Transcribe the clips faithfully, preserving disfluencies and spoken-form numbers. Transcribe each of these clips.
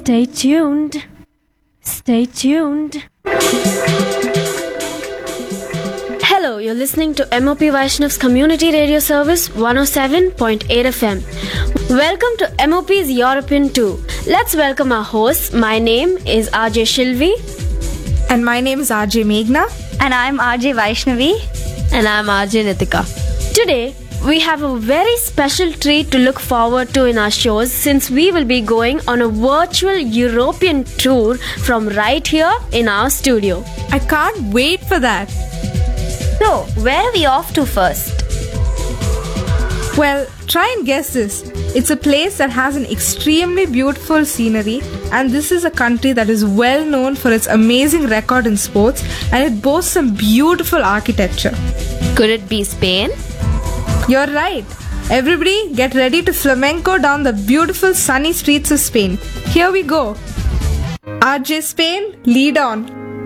Stay tuned. Stay tuned. Hello, you're listening to M O P Vaishnav's Community Radio Service one oh seven point eight F M. Welcome to M O P's European Tour. Let's welcome our hosts. My name is R J Shilvi. And my name is R J Meghna. And I'm R J Vaishnavi. And I'm R J Nitika. Today, we have a very special treat to look forward to in our shows since we will be going on a virtual European tour from right here in our studio. I can't wait for that. So, where are we off to first? Well, try and guess this. It's a place that has an extremely beautiful scenery, and this is a country that is well known for its amazing record in sports, and it boasts some beautiful architecture. Could it be Spain? You're right. Everybody get ready to flamenco down the beautiful sunny streets of Spain. Here we go. R J Spain, lead on.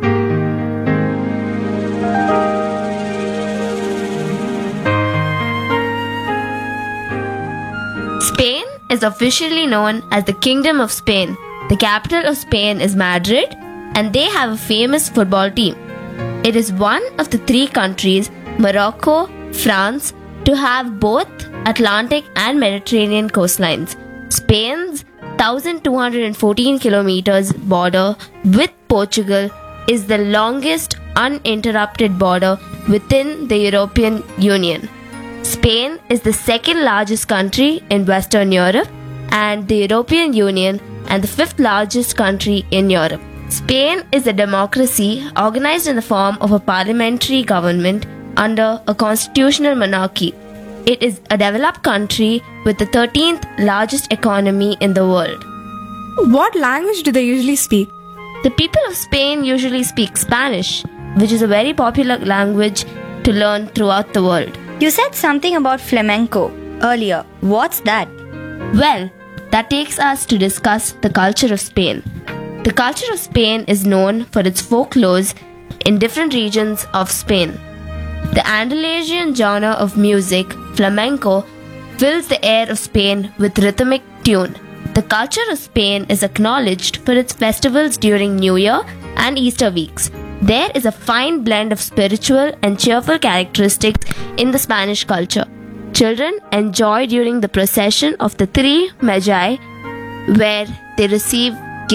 Spain is officially known as the Kingdom of Spain. The capital of Spain is Madrid, and they have a famous football team. It is one of the three countries, Morocco, France, to have both Atlantic and Mediterranean coastlines. Spain's one thousand two hundred fourteen kilometers border with Portugal is the longest uninterrupted border within the European Union. Spain is the second largest country in Western Europe and the European Union, and the fifth largest country in Europe. Spain is a democracy organized in the form of a parliamentary government under a constitutional monarchy. It is a developed country with the thirteenth largest economy in the world. What language do they usually speak? The people of Spain usually speak Spanish, which is a very popular language to learn throughout the world. You said something about flamenco earlier. What's that? Well, that takes us to discuss the culture of Spain. The culture of Spain is known for its folklores in different regions of Spain. The Andalusian genre of music, flamenco, fills the air of Spain with rhythmic tune. The culture of Spain is acknowledged for its festivals during New Year and Easter weeks. There is a fine blend of spiritual and cheerful characteristics in the Spanish culture. Children enjoy during the procession of the three Magi, where they receive